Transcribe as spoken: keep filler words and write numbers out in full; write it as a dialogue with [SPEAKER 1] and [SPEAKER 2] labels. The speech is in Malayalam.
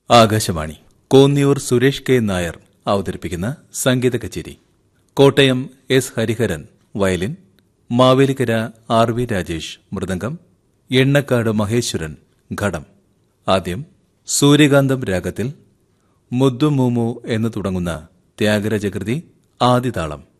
[SPEAKER 1] ആകാശവാണി കോന്നിയൂർ സുരേഷ് കെ നായർ അവതരിപ്പിക്കുന്ന സംഗീത കച്ചേരി. Kottayam S Hariharan violin, Mavelikkara R V Rajesh mridangam, Ennakkad Maheshwaran ഘടം. ആദ്യം സൂര്യകാന്തം രാഗത്തിൽ മുദ്ദുമൂമു എന്ന് തുടങ്ങുന്ന ത്യാഗരാജകൃതി ആദിതാളം.